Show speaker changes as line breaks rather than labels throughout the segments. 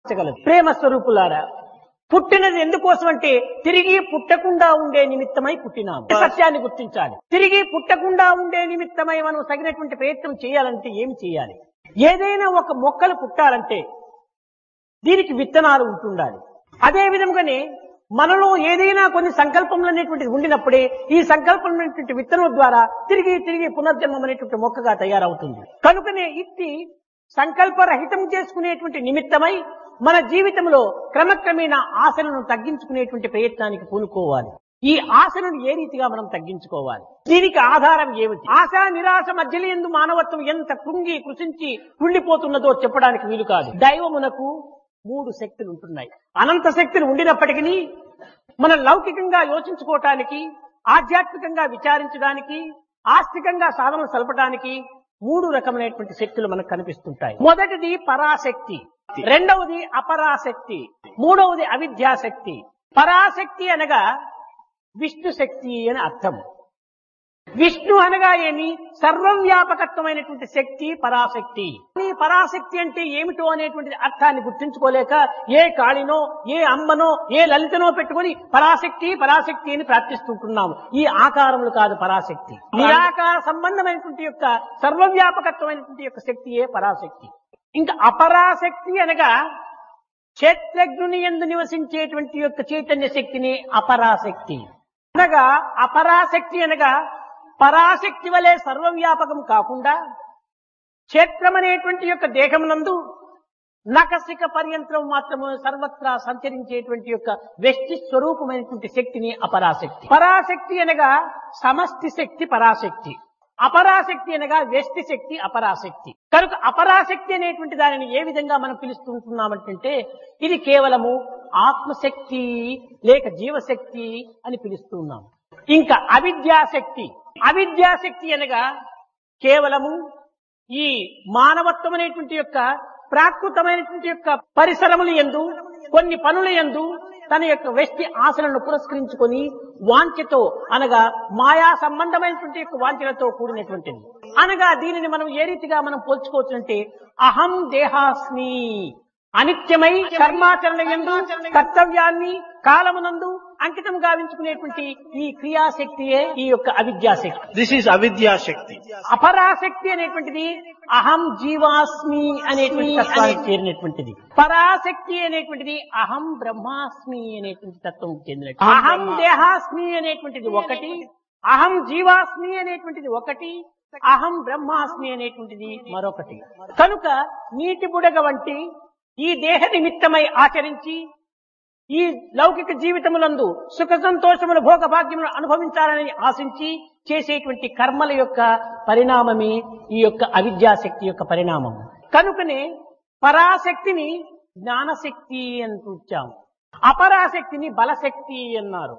ప్రేమ స్వరూపులారా, పుట్టినది ఎందుకోసం అంటే తిరిగి పుట్టకుండా ఉండే నిమిత్తమై పుట్టినాము. సత్యాన్ని గుర్తించాలి. తిరిగి పుట్టకుండా ఉండే నిమిత్తమై మనం తగినటువంటి ప్రయత్నం చేయాలంటే ఏమి చేయాలి? ఏదైనా ఒక మొక్కలు పుట్టాలంటే దీనికి విత్తనాలు ఉంటుండాలి. అదే విధంగానే మనలో ఏదైనా కొన్ని సంకల్పములు అనేటువంటిది ఉండినప్పుడే ఈ సంకల్పం అనేటువంటి విత్తనం ద్వారా తిరిగి తిరిగి పునర్జన్మం అనేటువంటి మొక్కగా తయారవుతుంది. కనుకనే ఇట్టి సంకల్పరహితం చేసుకునేటువంటి నిమిత్తమై మన జీవితంలో క్రమక్రమేణా ఆశలను తగ్గించుకునేటువంటి ప్రయత్నానికి పూనుకోవాలి. ఈ ఆశలను ఏ రీతిగా మనం తగ్గించుకోవాలి? దీనికి ఆధారం ఏమిటి? ఆశ నిరాశ మధ్యలో ఎందు మానవత్వం ఎంత కృంగి కృషించి కుళ్ళిపోతున్నదో చెప్పడానికి వీలు కాదు. దైవమునకు 3 శక్తులు ఉంటున్నాయి. అనంత శక్తులు ఉండినప్పటికీ మన లౌకికంగా యోచించుకోవటానికి, ఆధ్యాత్మికంగా విచారించడానికి, ఆస్తికంగా సాధన సలపడానికి 3 రకమైనటువంటి శక్తులు మనకు కనిపిస్తుంటాయి. మొదటిది పరాశక్తి, రెండవది అపరాశక్తి, మూడవది అవిద్యాశక్తి. పరాశక్తి అనగా విష్ణు శక్తి అని అర్థం. విష్ణు అనగా ఏమి? సర్వవ్యాపకత్వమైనటువంటి శక్తి పరాశక్తి. ఈ పరాశక్తి అంటే ఏమిటో అనేటువంటి అర్థాన్ని గుర్తించుకోలేక ఏ కాళినో, ఏ అమ్మనో, ఏ లలితనో పెట్టుకుని పరాశక్తి పరాశక్తి అని ప్రార్థిస్తుంటున్నాము. ఈ ఆకారములు కాదు పరాశక్తి. నిరాకార సంబంధమైనటువంటి యొక్క సర్వవ్యాపకత్వమైనటువంటి యొక్క శక్తియే పరాశక్తి. ఇంకా అపరాశక్తి అనగా క్షేత్రజ్ఞుని యందు నివసించేటువంటి యొక్క చైతన్య శక్తిని అపరాశక్తి అనగా, అపరాశక్తి అనగా పరాశక్తి వలె సర్వవ్యాపకం కాకుండా క్షేత్రమనేటువంటి యొక్క దేహమునందు నకసిక పర్యంతం మాత్రము సర్వత్రా సంచరించేటువంటి యొక్క వ్యష్టి స్వరూపమైనటువంటి శక్తిని అపరాశక్తి. పరాశక్తి అనగా సమష్టి శక్తి పరాశక్తి, అపరాశక్తి అనగా వ్యష్టి శక్తి అపరాశక్తి. కనుక అపరాశక్తి అనేటువంటి దానిని ఏ విధంగా మనం పిలుస్తుంటున్నామంటే ఇది కేవలము ఆత్మశక్తి లేక జీవశక్తి అని పిలుస్తున్నాం. ఇంకా అవిద్యాశక్తి, అవిద్యాశక్తి అనగా కేవలము ఈ మానవత్వం అనేటువంటి యొక్క ప్రాకృతమైనటువంటి యొక్క పరిసరములు యందు కొన్ని పనుల యందు తన యొక్క వ్యక్తి ఆశలను పురస్కరించుకొని వాంఛతో అనగా మాయా సంబంధమైనటువంటి యొక్క వాంఛలతో కూడినటువంటిది. అనగా దీనిని మనం ఏ రీతిగా మనం పోల్చుకోవచ్చు అంటే అహం దేహాస్మి, అనిత్యమై కర్మాచరణ యందు కర్తవ్యాన్ని కాలమునందు అంకితం గావించుకునేటువంటి ఈ క్రియాశక్తియే ఈ యొక్క అవిద్యాశక్తి.
This is అవిద్యాశక్తి.
అపరాశక్తి అనేటువంటిది అహం జీవాస్మి అనేటువంటి తత్వానికి చేరినటువంటిది. పరాశక్తి అనేటువంటిది అహం బ్రహ్మాస్మి అనేటువంటి తత్వం చెందినది. అహం దేహాస్మి అనేటువంటిది ఒకటి, అహం జీవాస్మి అనేటువంటిది ఒకటి, అహం బ్రహ్మాస్మి అనేటువంటిది మరొకటి. కనుక నీటి బుడగ వంటి ఈ దేహ నిమిత్తమై ఆచరించి ఈ లౌకిక జీవితములందు సుఖ సంతోషముల భోగభాగ్యములను అనుభవించాలని ఆశించి చేసేటువంటి కర్మల యొక్క పరిణామమే ఈ యొక్క అవిద్యాశక్తి యొక్క పరిణామం. కనుకనే పరాశక్తిని జ్ఞానశక్తి అని కూర్చాము, అపరాశక్తిని బలశక్తి అన్నారు,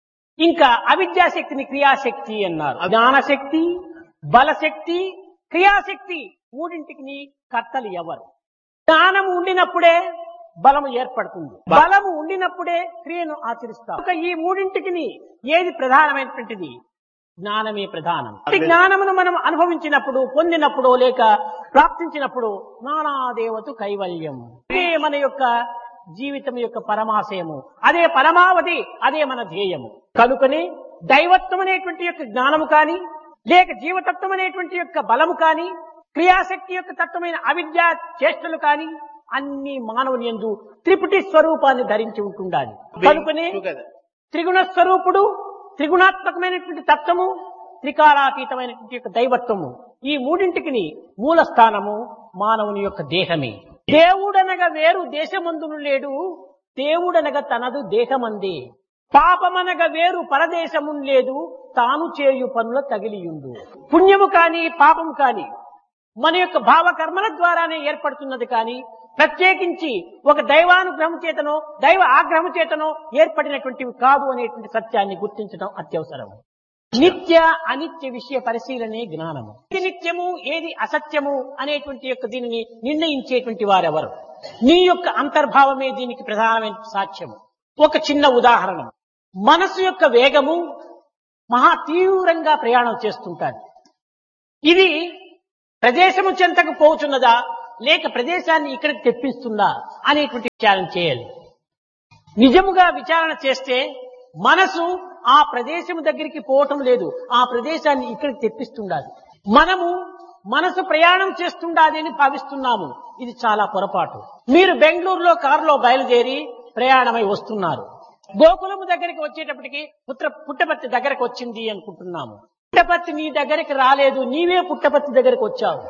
ఇంకా అవిద్యాశక్తిని క్రియాశక్తి అన్నారు. జ్ఞానశక్తి, బలశక్తి, క్రియాశక్తి మూడింటికి కర్తలు ఎవరు? జ్ఞానము ఉండినప్పుడే బలము ఏర్పడుతుంది, బలము ఉండినప్పుడే క్రియను ఆచరిస్తాం. ఈ మూడింటికి ఏది ప్రధానమైనటువంటిది? జ్ఞానమే ప్రధానం. జ్ఞానమును మనం అనుభవించినప్పుడు, పొందినప్పుడు లేక ప్రాప్తించినప్పుడు జ్ఞానాదేవతు కైవల్యం, అదే మన యొక్క జీవితం యొక్క పరమాశయము, అదే పరమావధి, అదే మన ధ్యేయము. కనుకనే దైవత్వం అనేటువంటి యొక్క జ్ఞానము కాని లేక జీవతత్వం అనేటువంటి యొక్క బలము కాని క్రియాశక్తి యొక్క తత్వమైన అవిద్యా చేష్టలు కాని అన్ని మానవుని యందు త్రిపుటి స్వరూపాన్ని ధరించి ఉంటుండాలి. కనుకనే త్రిగుణ స్వరూపుడు, త్రిగుణాత్మకమైనటువంటి తత్వము, త్రికాలాతీతమైనటువంటి యొక్క దైవత్వము, ఈ మూడింటికి మూల స్థానము మానవుని యొక్క దేహమే. దేవుడనగా వేరు దేశమందును లేడు, దేవుడనగా తనదు దేహమందే. పాపమనగా వేరు పరదేశము లేదు, తాను చేయు పనుల తగిలియుండు. పుణ్యము కాని పాపము కాని మన యొక్క భావకర్మల ద్వారానే ఏర్పడుతున్నది కానీ ప్రత్యేకించి ఒక దైవానుగ్రహం చేతనో దైవ ఆగ్రహం చేతనో ఏర్పడినటువంటివి కాదు అనేటువంటి సత్యాన్ని గుర్తించడం అత్యవసరం. నిత్య అనిత్య విషయ పరిశీలనే జ్ఞానము. ఏది నిత్యము ఏది అసత్యము అనేటువంటి యొక్క దీనిని నిర్ణయించేటువంటి వారెవరు? నీ యొక్క అంతర్భావమే దీనికి ప్రధానమైన సాక్ష్యము. ఒక చిన్న ఉదాహరణ, మనసు యొక్క వేగము మహా తీవ్రంగా ప్రయాణం చేస్తుంటాడు. ఇది ప్రదేశము చెంతకు పోచున్నదా లేక ప్రదేశాన్ని ఇక్కడికి తెప్పిస్తుందా అనేటువంటి విచారణ చేయాలి. నిజముగా విచారణ చేస్తే మనసు ఆ ప్రదేశం దగ్గరికి పోవటం లేదు, ఆ ప్రదేశాన్ని ఇక్కడికి తెప్పిస్తుండాలి. మనము మనసు ప్రయాణం చేస్తుండాలి అని భావిస్తున్నాము. ఇది చాలా పొరపాటు. మీరు బెంగళూరులో కారులో బయలుదేరి ప్రయాణమై వస్తున్నారు. గోకులము దగ్గరికి వచ్చేటప్పటికి పుట్టపర్తి దగ్గరకు వచ్చింది అనుకుంటున్నాము. పుట్టపర్తి నీ దగ్గరికి రాలేదు, నీవే పుట్టపర్తి దగ్గరకు వచ్చావు.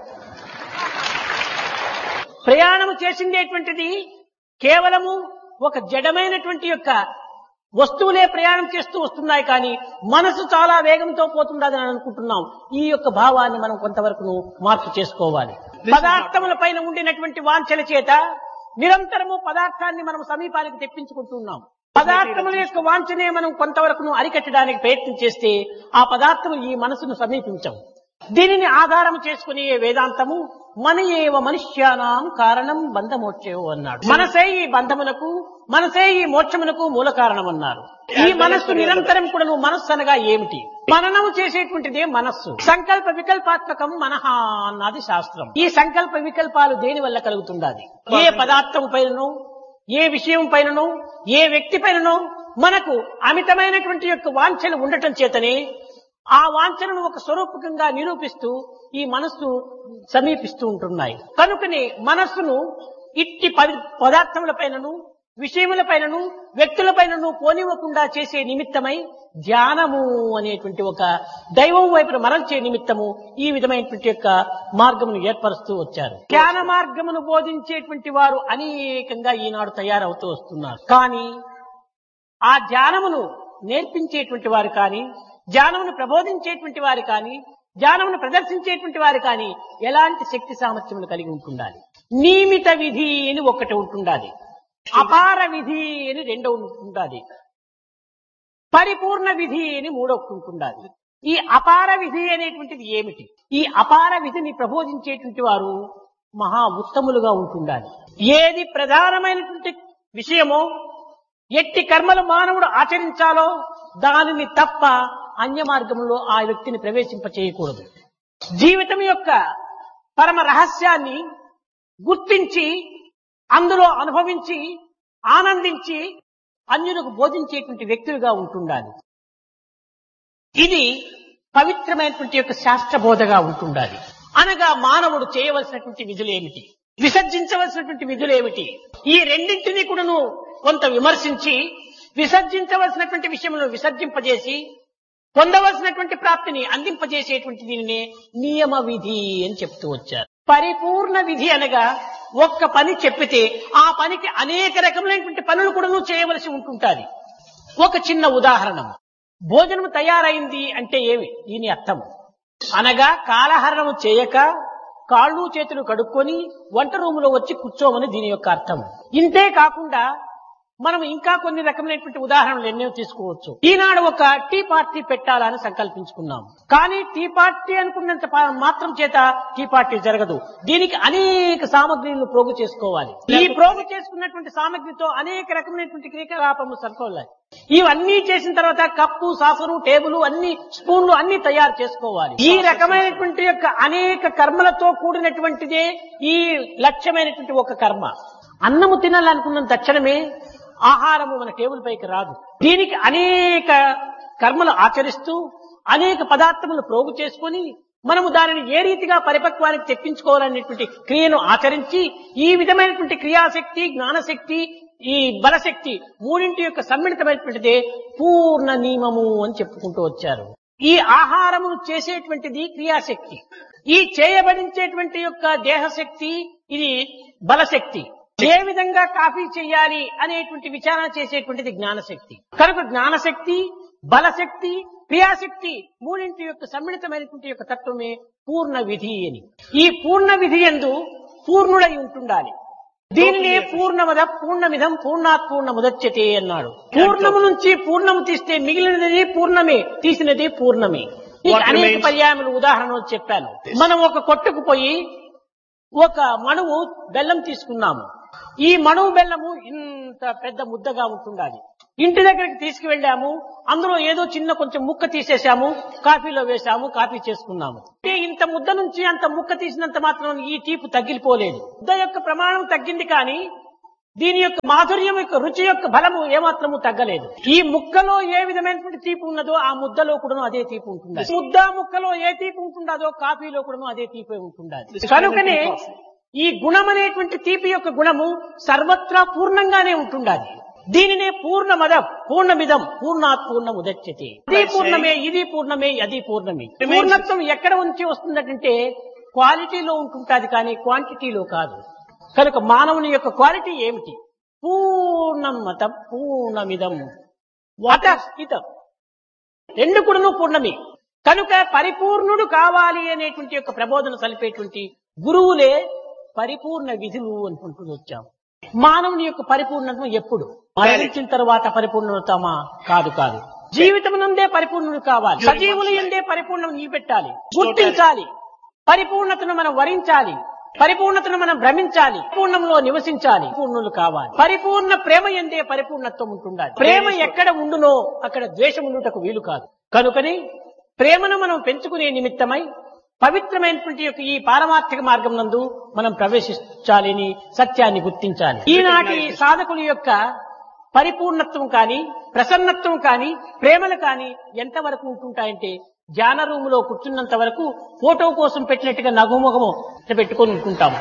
ప్రయాణము చేసిందేటువంటిది కేవలము ఒక జడమైనటువంటి యొక్క వస్తువులే ప్రయాణం చేస్తూ వస్తున్నాయి, కానీ మనసు చాలా వేగంతో పోతుందని అనుకుంటున్నాం. ఈ యొక్క భావాన్ని మనం కొంతవరకు మార్పు చేసుకోవాలి. పదార్థముల పైన ఉండినటువంటి వాంఛల చేత నిరంతరము పదార్థాన్ని మనం సమీపానికి తెప్పించుకుంటున్నాం. పదార్థముల యొక్క వాంఛనే మనం కొంతవరకు అరికట్టడానికి ప్రయత్నం చేస్తే ఆ పదార్థము ఈ మనసును సమీపించం. దీనిని ఆధారం చేసుకుని వేదాంతము మన ఏవ మనుష్యానాం కారణం బంధమోక్షయో అన్నాడు. మనసే ఈ బంధమునకు, మనసే ఈ మోక్షమునకు మూల కారణం అన్నారు. ఈ మనస్సు నిరంతరం కూడా మనస్సు అనగా ఏమిటి? మననము చేసేటువంటిదే మనస్సు. సంకల్ప వికల్పాత్మకం మనహ అన్నది శాస్త్రం. ఈ సంకల్ప వికల్పాలు దేని వల్ల కలుగుతుండాలి? ఏ పదార్థం పైనను, ఏ విషయం పైనను, ఏ వ్యక్తి పైనను మనకు అమితమైనటువంటి యొక్క వాంఛలు ఉండటం చేతనే ఆ వాంఛనను ఒక స్వరూపకంగా నిరూపిస్తూ ఈ మనస్సు సమీపిస్తూ ఉంటున్నాయి. కనుకనే మనస్సును ఇట్టి పదార్థముల పైనను, విషయముల పైనను, వ్యక్తుల పైనను పోనివ్వకుండా చేసే నిమిత్తమై ధ్యానము అనేటువంటి ఒక దైవం వైపున మరల్చే నిమిత్తము ఈ విధమైనటువంటి యొక్క మార్గమును ఏర్పరుస్తూ వచ్చారు. ధ్యాన మార్గమును బోధించేటువంటి వారు అనేకంగా ఈనాడు తయారవుతూ వస్తున్నారు. కానీ ఆ ధ్యానమును నేర్పించేటువంటి వారు కానీ, ధ్యానమును ప్రబోధించేటువంటి వారు కానీ, ధ్యానమును ప్రదర్శించేటువంటి వారు కానీ ఎలాంటి శక్తి సామర్థ్యములు కలిగి ఉంటుండాలి. నియమిత విధి అని ఒకటి ఉంటుండాలి, అపార విధి అని రెండో ఉంటుండాలి, పరిపూర్ణ విధి అని మూడొకటి ఉంటుండాలి. ఈ అపార విధి అనేటువంటిది ఏమిటి? ఈ అపార విధిని ప్రబోధించేటువంటి వారు మహా ఉత్తములుగా ఉంటుండాలి. ఏది ప్రధానమైనటువంటి విషయమో, ఎట్టి కర్మలు మానవుడు ఆచరించాలో దానిని తప్ప అన్య మార్గంలో ఆ వ్యక్తిని ప్రవేశింప చేయకూడదు. జీవితం యొక్క పరమ రహస్యాన్ని గుర్తించి అందులో అనుభవించి ఆనందించి అన్యులకు బోధించేటువంటి వ్యక్తులుగా ఉంటుండాలి. ఇది పవిత్రమైనటువంటి యొక్క శాస్త్ర బోధగా ఉంటుండాలి. అనగా మానవుడు చేయవలసినటువంటి విధులు ఏమిటి, విసర్జించవలసినటువంటి విధులు ఏమిటి, ఈ రెండింటినీ కూడాను కొంత విమర్శించి విసర్జించవలసినటువంటి విషయంలో విసర్జింపజేసి పొందవలసినటువంటి ప్రాప్తిని అందింపజేసేటువంటి దీనినే నియమ విధి అని చెప్తూ వచ్చారు. పరిపూర్ణ విధి అనగా ఒక్క పని చెప్పితే ఆ పనికి అనేక రకములైనటువంటి పనులు కూడా చేయవలసి ఉంటుంటాది. ఒక చిన్న ఉదాహరణ, భోజనం తయారైంది అంటే ఏమి దీని అర్థం? అనగా కాలహరణము చేయక కాళ్ళు చేతులు కడుక్కొని వంట రూములో వచ్చి కూర్చోమని దీని యొక్క అర్థం. ఇంతే కాకుండా మనం ఇంకా కొన్ని రకమైనటువంటి ఉదాహరణలు ఎన్నో తీసుకోవచ్చు. ఈనాడు ఒక టీ పార్టీ పెట్టాలని సంకల్పించుకున్నాం, కానీ టీ పార్టీ అనుకున్నంత మాత్రం చేత టీ పార్టీ జరగదు. దీనికి అనేక సామగ్రిలను ప్రోగు చేసుకోవాలి. ఈ ప్రోగు చేసుకున్నటువంటి సామగ్రితో అనేక రకమైనటువంటి క్రియాకలాపము సరిపోవాలి. ఇవన్నీ చేసిన తర్వాత కప్పు, సాసరు, టేబుల్, అన్ని స్పూన్లు అన్ని తయారు చేసుకోవాలి. ఈ రకమైనటువంటి యొక్క అనేక కర్మలతో కూడినటువంటిదే ఈ లక్ష్యమైనటువంటి ఒక కర్మ. అన్నము తినాలనుకున్న తక్షణమే ఆహారము మన టేబుల్ పైకి రాదు. దీనికి అనేక కర్మలు ఆచరిస్తూ అనేక పదార్థములు ప్రోగు చేసుకొని మనము దానిని ఏ రీతిగా పరిపక్వానికి తెప్పించుకోవాలనేటువంటి క్రియను ఆచరించి ఈ విధమైనటువంటి క్రియాశక్తి, జ్ఞానశక్తి, ఈ బలశక్తి మూడింటి యొక్క సమ్మిళితమైనటువంటిదే పూర్ణ నియమము అని చెప్పుకుంటూ వచ్చారు. ఈ ఆహారమును చేసేటువంటిది క్రియాశక్తి, ఈ చేయబడించేటువంటి యొక్క దేహశక్తి ఇది బలశక్తి. ఏ విధంగా కాఫీ చేయాలి అనేటువంటి విచారణ చేసేటువంటిది జ్ఞానశక్తి. కనుక జ్ఞానశక్తి, బలశక్తి, క్రియాశక్తి మూడింటి యొక్క సమ్మిళితమైనటువంటి యొక్క తత్వమే పూర్ణ విధి అని. ఈ పూర్ణ విధి యందు పూర్ణుడై ఉంటుండాలి. దీనినే పూర్ణమద పూర్ణమిదం పూర్ణాత్ పూర్ణముదచ్యతే అన్నాడు. పూర్ణము నుంచి పూర్ణము తీస్తే మిగిలినది పూర్ణమే, తీసినది పూర్ణమే. అనేక పర్యాయములు ఉదాహరణలు చెప్పాను. మనం ఒక కొట్టుకు పోయి ఒక మణువు బెల్లం తీసుకున్నాము. ఈ మణువు బెల్లము ఇంత పెద్ద ముద్దగా ఉంటుండాలి. ఇంటి దగ్గరికి తీసుకువెళ్ళాము, అందులో ఏదో చిన్న కొంచెం ముక్క తీసేశాము, కాఫీలో వేశాము, కాఫీ చేసుకున్నాము. అంటే ఇంత ముద్ద నుంచి అంత ముక్క తీసినంత మాత్రం ఈ తీపి తగ్గిపోలేదు. ముద్ద యొక్క ప్రమాణం తగ్గింది కానీ దీని యొక్క మాధుర్యం యొక్క రుచి యొక్క బలము ఏమాత్రము తగ్గలేదు. ఈ ముక్కలో ఏ విధమైనటువంటి తీపి ఉన్నదో ఆ ముద్దలో కూడాను అదే తీపి ఉంటుంది. ముద్ద ముక్కలో ఏ తీపి ఉంటుండదో కాఫీలో కూడాను అదే తీపి ఉంటుండదు. కనుకనే ఈ గుణం అనేటువంటి తీపి యొక్క గుణము సర్వత్రా పూర్ణంగానే ఉంటుండాలి. దీనినే పూర్ణమద పూర్ణమిదం పూర్ణాత్ పూర్ణముదచ్యతే. ఇది పూర్ణమే, ఇది పూర్ణమే, అది పూర్ణమే. పూర్ణత్వం ఎక్కడ నుంచి వస్తుందంటే క్వాలిటీలో ఉంటుంటాది కానీ క్వాంటిటీలో కాదు. కనుక మానవుని యొక్క క్వాలిటీ ఏమిటి? పూర్ణమత పూర్ణమిదం వతస్థితం, రెండు కూడాను పూర్ణమే. కనుక పరిపూర్ణుడు కావాలి అనేటువంటి యొక్క ప్రబోధన సలిపేటువంటి గురువులే పరిపూర్ణ విధులు అనుకుంటూ వచ్చాము. మానవుని యొక్క పరిపూర్ణత్వం ఎప్పుడు? మరణించిన తర్వాత పరిపూర్ణమవుతామా? కాదు కాదు. జీవితం నుండే పరిపూర్ణుడు కావాలి. సజీవులు ఎందే పరిపూర్ణం నిలబెట్టాలి, గుర్తించాలి. పరిపూర్ణతను మనం వరించాలి, పరిపూర్ణతను మనం భ్రమించాలి, పూర్ణంలో నివసించాలి, పూర్ణులు కావాలి. పరిపూర్ణ ప్రేమ ఎందే పరిపూర్ణత్వం ఉంటుండాలి. ప్రేమ ఎక్కడ ఉండునో అక్కడ ద్వేషం ఉండుటకు వీలు కాదు. కనుకని ప్రేమను మనం పెంచుకునే నిమిత్తమై పవిత్రమైనటువంటి యొక్క ఈ పారమార్థిక మార్గం నందు మనం ప్రవేశించాలని సత్యాన్ని గుర్తించాలి. ఈనాటి సాధకుల యొక్క పరిపూర్ణత్వం కానీ ప్రసన్నత్వం కానీ ప్రేమలు కానీ ఎంతవరకు ఉంటుంటాయంటే ధ్యాన రూములో కూర్చున్నంత వరకు ఫోటో కోసం పెట్టినట్టుగా నగుముఖము పెట్టుకొని ఉంటుంటాము.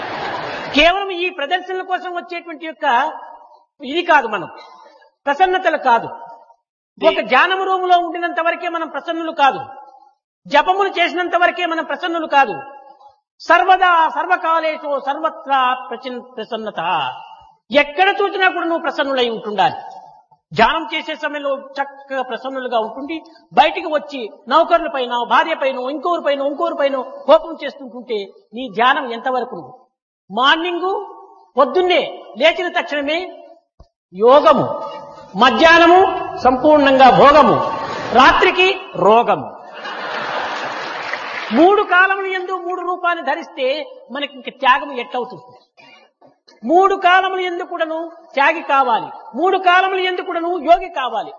కేవలం ఈ ప్రదర్శనల కోసం వచ్చేటువంటి యొక్క ఇది కాదు, మనం ప్రసన్నతలు కాదు. ఒక ధ్యానము రూములో ఉండినంత వరకే మనం ప్రసన్నులు కాదు, జపములు చేసినంత వరకే మనం ప్రసన్నులు కాదు. సర్వదా సర్వకాలేషు సర్వత్రా ప్రసన్నత, ఎక్కడ చూసినా కూడా నువ్వు ప్రసన్నులై ఉంటుండాలి. ధ్యానం చేసే సమయంలో చక్కగా ప్రసన్నులుగా ఉంటుంది. బయటికి వచ్చి నౌకర్ల పైన, భార్య పైన, ఇంకోరి పైన కోపం చేస్తుంటుంటే నీ ధ్యానం ఎంతవరకు? మార్నింగు పొద్దున్నే లేచిన తక్షణమే యోగము, మధ్యాహ్నము సంపూర్ణంగా భోగము, రాత్రికి రోగము. 3 కాలములు యందు 3 రూపాన్ని ధరిస్తే మనకి ఇంక త్యాగం ఎట్టవుతుంది? 3 కాలములు యందు కూడాను త్యాగి కావాలి, 3 కాలములు యందు కూడాను యోగి కావాలి.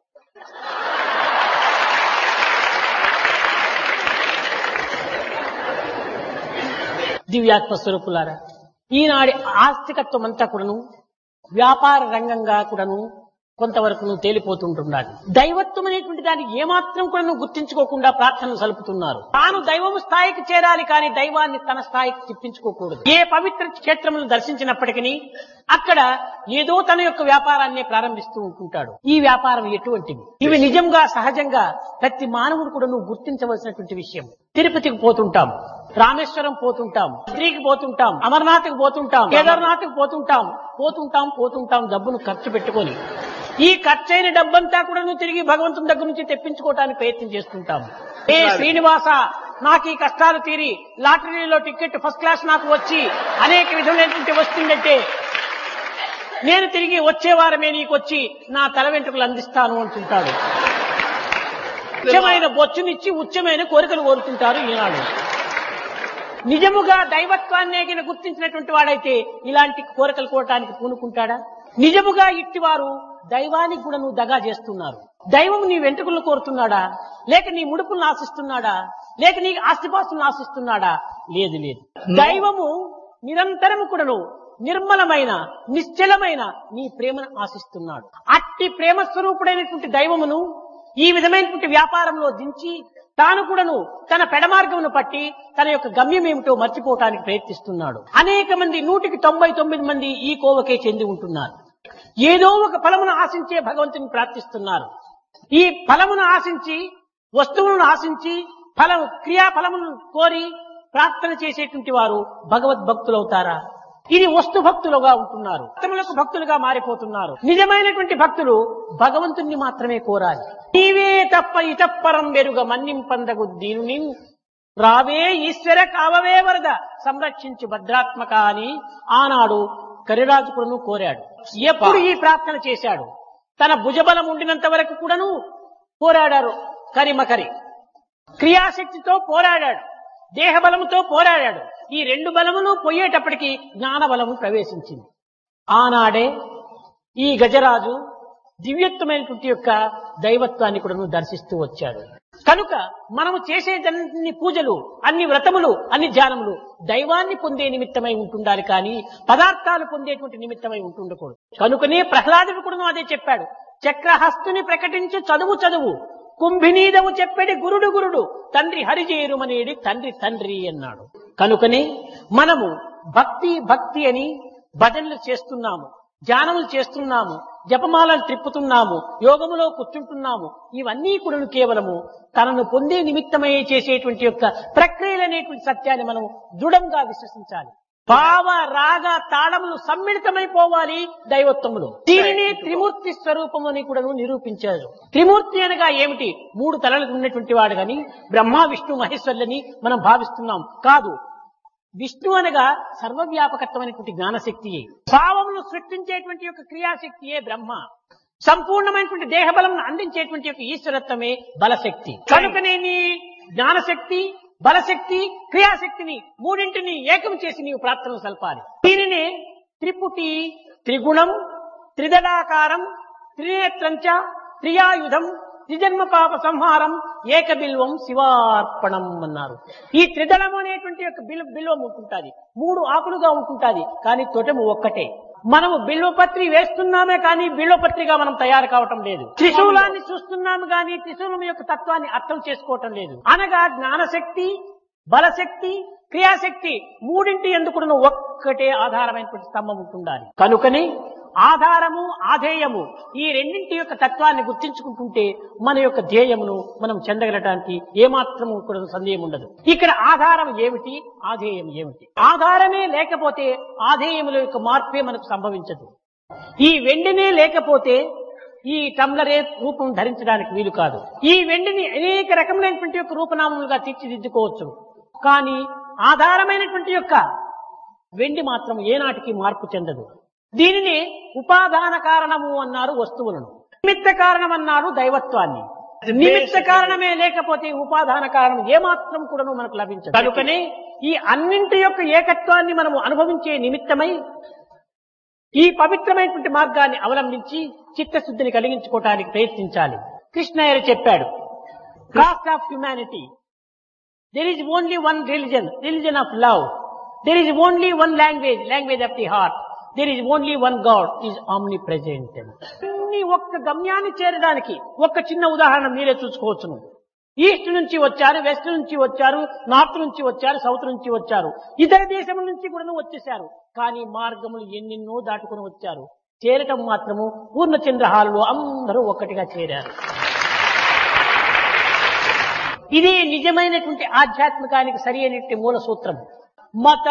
దివ్యాత్మ స్వరూపులారా, ఈనాడి ఆస్తికత్వం అంతా కూడాను వ్యాపార రంగంగా కూడాను కొంతవరకు తేలిపోతుంటున్నారు. దైవత్వం అనేటువంటి దాన్ని ఏమాత్రం కూడా నువ్వు గుర్తించుకోకుండా ప్రార్థనలు సలుపుతున్నారు. తాను దైవం స్థాయికి చేరాలి కానీ దైవాన్ని తన స్థాయికి తిప్పించుకోకూడదు. ఏ పవిత్ర క్షేత్రములను దర్శించినప్పటికీ అక్కడ ఏదో తన యొక్క వ్యాపారాన్ని ప్రారంభిస్తూ ఉంటుంటాడు. ఈ వ్యాపారం ఎటువంటివి? ఇవి నిజంగా సహజంగా ప్రతి మానవుడు కూడా నువ్వు గుర్తించవలసినటువంటి విషయం. తిరుపతికి పోతుంటాం, రామేశ్వరం పోతుంటాం, బద్రీకి పోతుంటాం, అమర్నాథ్కి పోతుంటాం, కేదార్నాథ్కి పోతుంటాం డబ్బును ఖర్చు పెట్టుకొని. ఈ ఖర్చైన డబ్బంతా కూడా నువ్వు తిరిగి భగవంతుని దగ్గర నుంచి తెప్పించుకోవడానికి ప్రయత్నం చేస్తుంటాం. ఏ శ్రీనివాస, నాకు ఈ కష్టాలు తీరి లాటరీలో టికెట్ ఫస్ట్ క్లాస్ నాకు వచ్చి అనేక విధమైనటువంటి వస్తుందంటే నేను తిరిగి వచ్చే వారమే నీకు వచ్చి నా తల వెంట్రుకలు అందిస్తాను అంటుంటాడు. ఉచ్చమైన బొచ్చునిచ్చి ఉచ్చమైన కోరికలు కోరుతుంటారు ఈనాడు. నిజముగా దైవత్వాన్ని గుర్తించినటువంటి వాడైతే ఇలాంటి కోరికలు కోరటానికి పూనుకుంటాడా? నిజముగా ఇట్టివారు దైవానికి కూడా నువ్వు దగా చేస్తున్నారు. దైవం నీ వెంట్రుకలను కోరుతున్నాడా? లేక నీ ముడుపులను ఆశిస్తున్నాడా? లేక నీ ఆస్తిపాస్తులను ఆశిస్తున్నాడా? లేదు లేదు. దైవము నిరంతరము కూడాను నిర్మలమైన నిశ్చలమైన నీ ప్రేమను ఆశిస్తున్నాడు. అట్టి ప్రేమ స్వరూపుడైనటువంటి దైవమును ఈ విధమైనటువంటి వ్యాపారంలో దించి తాను కూడాను తన పెడమార్గమును పట్టి తన యొక్క గమ్యం ఏమిటో మర్చిపోవటానికి ప్రయత్నిస్తున్నాడు. అనేక మంది 199 మంది ఈ కోవకే చెంది ఉంటున్నారు. ఏదో ఒక ఫలమును ఆశించే భగవంతుని ప్రార్థిస్తున్నారు. ఈ ఫలమును ఆశించి, వస్తువులను ఆశించి, క్రియాఫలమును కోరి ప్రార్థన చేసేటువంటి వారు భగవద్భక్తులు అవుతారా? ఇది వస్తు భక్తులుగా ఉంటున్నారు, భక్తులకు భక్తులుగా మారిపోతున్నారు. నిజమైనటువంటి భక్తులు భగవంతుణ్ణి మాత్రమే కోరాలి. నీవే తప్ప ఇతప్పరం వెరుగ మన్నింపందగు దీనుని రావే ఈశ్వర కావవే వరద సంరక్షించు భద్రాత్మక అని ఆనాడు కరిరాజుకుడును కోరాడు. ఎప్పుడు ఈ ప్రార్థన చేశాడు? తన భుజబలం ఉండినంత వరకు కూడాను పోరాడారు. కరిమకరి క్రియాశక్తితో పోరాడాడు, దేహబలముతో పోరాడాడు. ఈ 2 బలములు పోయేటప్పటికీ జ్ఞాన బలము ప్రవేశించింది. ఆనాడే ఈ గజరాజు దివ్యత్వమైనటువంటి యొక్క దైవత్వాన్ని కూడా దర్శిస్తూ వచ్చాడు. కనుక మనము చేసేదన్ని పూజలు, అన్ని వ్రతములు, అన్ని ధ్యానములు దైవాన్ని పొందే నిమిత్తమై ఉంటుండాలి, కానీ పదార్థాలు పొందేటువంటి నిమిత్తమై ఉంటుండకూడదు. కనుకనే ప్రహ్లాదుడు కూడా అదే చెప్పాడు. చక్రహస్తుని ప్రకటించు చదువు చదువు, కుంభినీదము చెప్పేది గురుడు గురుడు, తండ్రి హరిజేరుమనేది తండ్రి తండ్రి అన్నాడు. కనుకనే మనము భక్తి భక్తి అని భజనలు చేస్తున్నాము, ధ్యానములు చేస్తున్నాము, జపమాలను త్రిప్పుతున్నాము, యోగములో కూర్చుంటున్నాము. ఇవన్నీ కూడా కేవలము తనను పొందే నిమిత్తమై చేసేటువంటి యొక్క ప్రక్రియలనేటువంటి సత్యాన్ని మనం దృఢంగా విశ్వసించాలి. భావ రాగ తాళములు సమ్మిళితమైపోవాలి దైవత్వములు. దీనిని త్రిమూర్తి స్వరూపము అని కూడా నిరూపించారు. త్రిమూర్తి అనగా ఏమిటి? 3 తలలు ఉన్నటువంటి వాడు గాని బ్రహ్మ విష్ణు మహేశ్వరులని మనం భావిస్తున్నాం. కాదు, విష్ణు అనగా సర్వవ్యాపకత్వమైనటువంటి జ్ఞానశక్తియే, భావమును సృష్టించేటువంటి యొక్క క్రియాశక్తియే బ్రహ్మ, సంపూర్ణమైనటువంటి దేహబలం అందించేటువంటి యొక్క ఈశ్వరత్వమే బలశక్తి. కనుకనే నీ జ్ఞానశక్తి, బలశక్తి, క్రియాశక్తిని మూడింటిని ఏకం చేసి నీవు ప్రార్థనలు సల్పాలి. దీనినే త్రిపుటి, త్రిగుణం, త్రిదళాకారం, త్రినేత్రంచ, త్రియాయుధం, త్రిజన్మ పాప సంహారం, ఏకబిల్వం శివార్పణం అన్నారు. ఈ త్రిదళం అనేటువంటి యొక్క బిల్వం ఉంటుంటుంది, 3 ఆకులుగా ఉంటుంటుంది, కానీ తొటము ఒక్కటే. మనము బిల్వపత్రి వేస్తున్నామే కానీ బిల్వపత్రిగా మనం తయారు కావటం లేదు. త్రిశూలాన్ని చూస్తున్నాము కానీ త్రిశూలం యొక్క తత్వాన్ని అర్థం చేసుకోవటం లేదు. అనగా జ్ఞానశక్తి, బలశక్తి, క్రియాశక్తి మూడింటి ఎందుకు ఒక్కటే ఆధారమైనటువంటి స్తంభం ఉంటుండాలి. కనుకని ఆధారము, ఆధేయము ఈ రెండింటి యొక్క తత్వాన్ని గుర్తించుకుంటుంటే మన యొక్క ధ్యేయమును మనం చెందగలటానికి ఏమాత్రము కూడా సందేహం ఉండదు. ఇక్కడ ఆధారం ఏమిటి, ఆధేయం ఏమిటి? ఆధారమే లేకపోతే ఆధేయముల యొక్క మార్పే మనకు సంభవించదు. ఈ వెండినే లేకపోతే ఈ టంబ్లరే రూపం ధరించడానికి వీలు కాదు. ఈ వెండిని అనేక రకములైనటువంటి యొక్క రూపనామములుగా తీర్చిదిద్దుకోవచ్చు, కానీ ఆధారమైనటువంటి యొక్క వెండి మాత్రం ఏనాటికి మార్పు చెందదు. దీనిని ఉపాదాన కారణము అన్నారు వస్తువులను, నిమిత్త కారణం అన్నారు దైవత్వాన్ని. నిమిత్త కారణమే లేకపోతే ఉపాదాన కారణం ఏమాత్రం కూడా మనకు లభించదు. కనుకనే ఈ అన్నింటి యొక్క ఏకత్వాన్ని మనము అనుభవించే నిమిత్తమై ఈ పవిత్రమైనటువంటి మార్గాన్ని అవలంబించి చిత్తశుద్ధిని కలిగించుకోవటానికి ప్రయత్నించాలి. కృష్ణయ్య చెప్పాడు, cost of humanity, there is only one religion, religion of love. There is only one language, language of the heart. There is only one God, is omnipresent. అన్ని ఒక్క గమ్యాన్ని చేరడానికి ఒక్క చిన్న ఉదాహరణ మీరే చూసుకోవచ్చును. ఈస్ట్ నుంచి వచ్చారు, వెస్ట్ నుంచి వచ్చారు, నార్త్ నుంచి వచ్చారు, సౌత్ నుంచి వచ్చారు, ఇతర దేశం నుంచి కూడా వచ్చేసారు. కానీ మార్గములు ఎన్నెన్నో దాటుకుని వచ్చారు. చేరటం మాత్రము పూర్ణచంద్రహాలలో అందరూ ఒక్కటిగా చేరారు. ఇది నిజమైనటువంటి ఆధ్యాత్మికానికి సరి అయినటువంటి మూల సూత్రం. మత